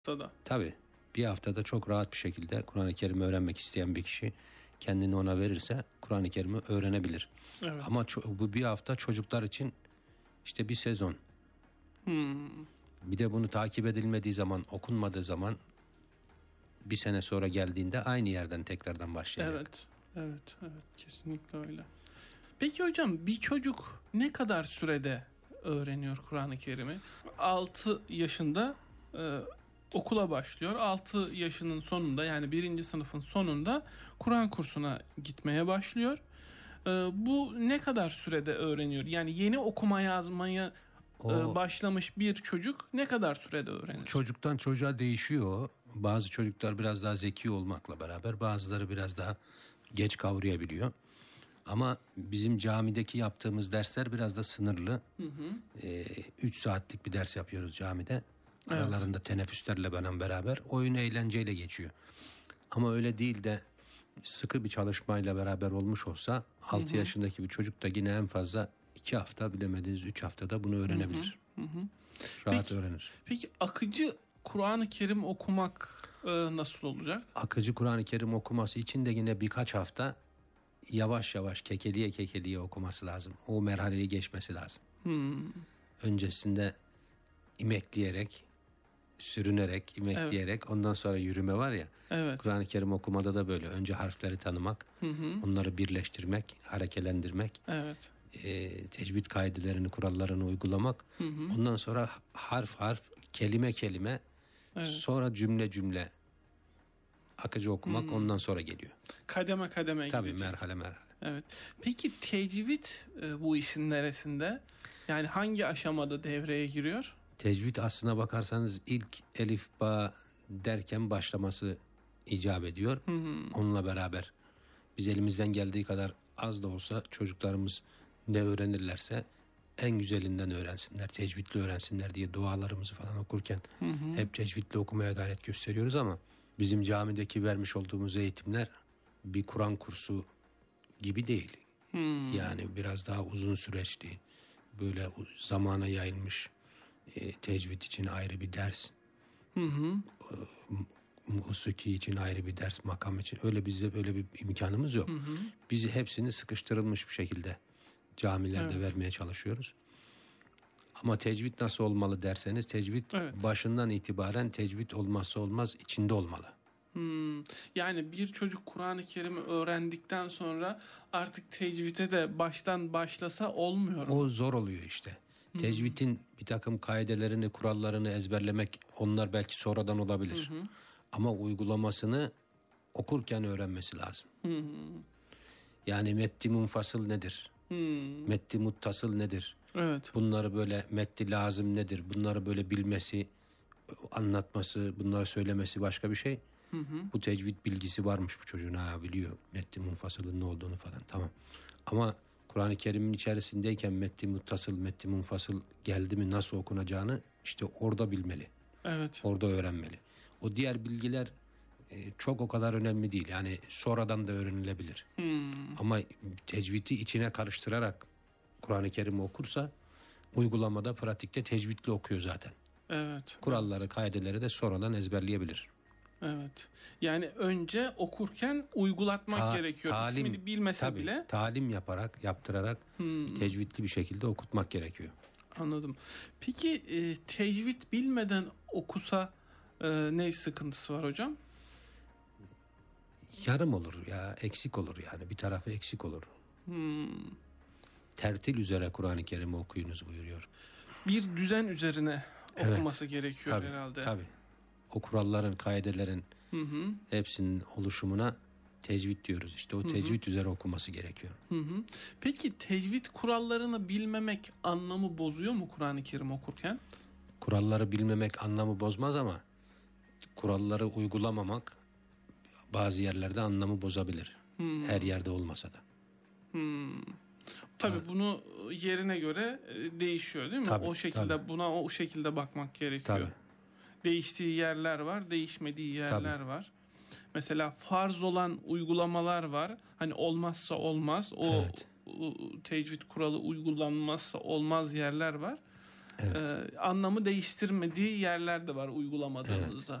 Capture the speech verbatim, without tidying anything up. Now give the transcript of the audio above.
haftada. Tabii. Bir haftada çok rahat bir şekilde Kur'an-ı Kerim'i öğrenmek isteyen bir kişi kendini ona verirse Kur'an-ı Kerim'i öğrenebilir. Evet. Ama ço- bu bir hafta çocuklar için işte bir sezon. Hmm. Bir de bunu takip edilmediği zaman, okunmadığı zaman bir sene sonra geldiğinde aynı yerden tekrardan başlayacak. Evet, evet, evet, kesinlikle öyle. Peki hocam, bir çocuk ne kadar sürede öğreniyor Kur'an-ı Kerim'i? altı yaşında e, okula başlıyor. altı yaşının sonunda, yani birinci sınıfın sonunda Kur'an kursuna gitmeye başlıyor. E, bu ne kadar sürede öğreniyor? Yani yeni okuma yazmaya o, başlamış bir çocuk ne kadar sürede öğrenir? Çocuktan çocuğa değişiyor. Bazı çocuklar biraz daha zeki olmakla beraber bazıları biraz daha geç kavrayabiliyor. Ama bizim camideki yaptığımız dersler biraz da sınırlı. üç ee, saatlik bir ders yapıyoruz camide. Aralarında evet. teneffüslerle beraber oyun eğlenceyle geçiyor. Ama öyle değil de sıkı bir çalışmayla beraber olmuş olsa altı yaşındaki bir çocuk da yine en fazla iki hafta, bilemediniz üç haftada bunu öğrenebilir. Hı hı. Hı. Rahat peki, öğrenir. Peki akıcı Kur'an-ı Kerim okumak e, nasıl olacak? Akıcı Kur'an-ı Kerim okuması için de yine birkaç hafta yavaş yavaş kekeliye kekeliye okuması lazım. O merhaleyi geçmesi lazım. Hmm. Öncesinde imekleyerek, sürünerek, imekleyerek, evet. ondan sonra yürüme var ya. Evet. Kur'an-ı Kerim okumada da böyle. Önce harfleri tanımak, hı hı. onları birleştirmek, harekelendirmek. Evet. E, tecvid kaidelerini, kurallarını uygulamak. Hı hı. Ondan sonra harf harf, kelime kelime, evet. sonra cümle cümle akıcı okumak hmm. ondan sonra geliyor. Kademe kademe Tabii, gidecek. Tabii merhale merhale. Evet. Peki tecvid e, bu işin neresinde? Yani hangi aşamada devreye giriyor? Tecvid aslına bakarsanız ilk elif ba derken başlaması icap ediyor. Hmm. Onunla beraber biz elimizden geldiği kadar az da olsa çocuklarımız ne öğrenirlerse en güzelinden öğrensinler, tecvidli öğrensinler diye dualarımızı falan okurken hı hı. hep tecvidli okumaya gayret gösteriyoruz ama bizim camideki vermiş olduğumuz eğitimler bir Kur'an kursu gibi değil. Hmm. Yani biraz daha uzun süreçli, böyle zamana yayılmış, e, tecvid için ayrı bir ders, hı hı. E, musiki için ayrı bir ders, makam için. Öyle bizde öyle bir imkanımız yok. Hı hı. Biz hepsini sıkıştırılmış bir şekilde camilerde evet. vermeye çalışıyoruz. Ama tecvid nasıl olmalı derseniz, tecvid evet. başından itibaren tecvid olmazsa olmaz içinde olmalı. Hmm. Yani bir çocuk Kur'an-ı Kerim'i öğrendikten sonra artık tecvide de baştan başlasa olmuyor mu? O zor oluyor işte. Hmm. Tecvidin bir takım kaidelerini, kurallarını ezberlemek, onlar belki sonradan olabilir. Hmm. Ama uygulamasını okurken öğrenmesi lazım. Hmm. Yani meddi munfasıl nedir? Hmm. Meddi muttasıl nedir? Evet. Bunları böyle meddi lazım nedir? Bunları böyle bilmesi, anlatması, bunları söylemesi başka bir şey. Hı hı. Bu tecvid bilgisi varmış bu çocuğun, ha biliyor meddi munfasılın ne olduğunu falan, tamam. Ama Kur'an-ı Kerim'in içerisindeyken meddi muttasıl, meddi munfasıl geldi mi nasıl okunacağını işte orada bilmeli. Evet. Orada öğrenmeli. O diğer bilgiler e, çok o kadar önemli değil. Yani sonradan da öğrenilebilir. Hmm. Ama tecvidi içine karıştırarak Kur'an-ı Kerim'i okursa uygulamada, pratikte tecvidli okuyor zaten. Evet. Kuralları, kaideleri de sonradan ezberleyebilir. Evet. Yani önce okurken uygulatmak Ta- gerekiyor. Talim, İsmini bilmese tabii, bile. Talim yaparak, yaptırarak hmm. tecvidli bir şekilde okutmak gerekiyor. Anladım. Peki e, tecvid bilmeden okusa e, ne sıkıntısı var hocam? Yarım olur ya, eksik olur yani. Bir tarafı eksik olur. Hmm. Tertil üzere Kur'an-ı Kerim'i okuyunuz buyuruyor. Bir düzen üzerine okuması evet. gerekiyor tabii, herhalde. Tabii. O kuralların, kaidelerin hı hı. hepsinin oluşumuna tecvid diyoruz. İşte o tecvid hı hı. üzere okuması gerekiyor. Hı hı. Peki tecvid kurallarını bilmemek anlamı bozuyor mu Kur'an-ı Kerim okurken? Kuralları bilmemek anlamı bozmaz ama kuralları uygulamamak bazı yerlerde anlamı bozabilir. Hı. Her yerde olmasa da. Hı. Tabii ha. bunu yerine göre değişiyor değil mi? Tabii, o şekilde tabii. buna o şekilde bakmak gerekiyor. Tabii. Değiştiği yerler var, değişmediği yerler tabii. var. Mesela farz olan uygulamalar var. Hani olmazsa olmaz. O, evet. o tecvid kuralı uygulanmazsa olmaz yerler var. Evet. e, anlamı değiştirmediği yerler de var uygulamadığımızda.